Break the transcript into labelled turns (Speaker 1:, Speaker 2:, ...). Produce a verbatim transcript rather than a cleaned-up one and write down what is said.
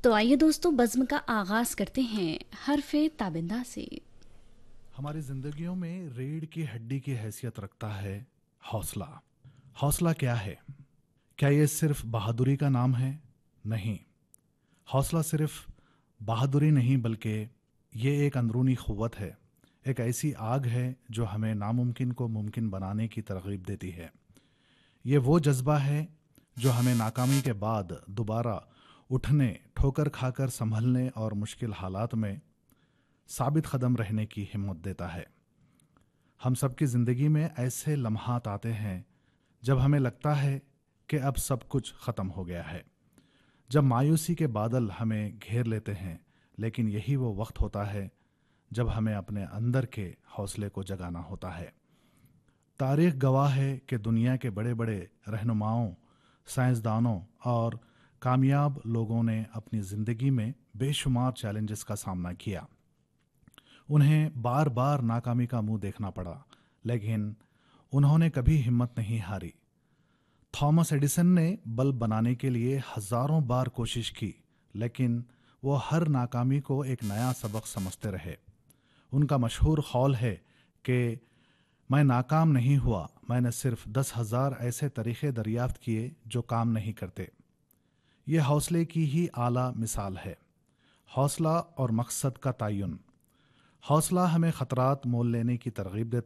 Speaker 1: تو آئیے دوستو بزم کا آغاز کرتے ہیں حرف تابندہ سے۔
Speaker 2: ہماری زندگیوں میں ریڑھ کی ہڈی کی حیثیت رکھتا ہے حوصلہ۔ حوصلہ کیا ہے؟ کیا یہ صرف بہادری کا نام ہے؟ نہیں، حوصلہ صرف بہادری نہیں بلکہ یہ ایک اندرونی قوت ہے، ایک ایسی آگ ہے جو ہمیں ناممکن کو ممکن بنانے کی ترغیب دیتی ہے۔ یہ وہ جذبہ ہے جو ہمیں ناکامی کے بعد دوبارہ اٹھنے، ٹھوکر کھا کر سنبھلنے اور مشکل حالات میں ثابت قدم رہنے کی ہمت دیتا ہے۔ ہم سب کی زندگی میں ایسے لمحات آتے ہیں جب ہمیں لگتا ہے کہ اب سب کچھ ختم ہو گیا ہے، جب مایوسی کے بادل ہمیں گھیر لیتے ہیں، لیکن یہی وہ وقت ہوتا ہے جب ہمیں اپنے اندر کے حوصلے کو جگانا ہوتا ہے۔ تاریخ گواہ ہے کہ دنیا کے بڑے بڑے رہنماؤں، سائنسدانوں اور کامیاب لوگوں نے اپنی زندگی میں بے شمار چیلنجز کا سامنا کیا۔ انہیں بار بار ناکامی کا منہ دیکھنا پڑا، لیکن انہوں نے کبھی ہمت نہیں ہاری۔ تھامس ایڈیسن نے بلب بنانے کے لیے ہزاروں بار کوشش کی، لیکن وہ ہر ناکامی کو ایک نیا سبق سمجھتے رہے۔ ان کا مشہور قول ہے کہ میں ناکام نہیں ہوا، میں نے صرف دس ہزار ایسے طریقے دریافت کیے جو کام نہیں کرتے۔ یہ حوصلے کی ہی اعلیٰ مثال ہے۔ حوصلہ اور مقصد کا تعین۔ حوصلہ ہمیں خطرات مول لینے کی ترغیب دیتا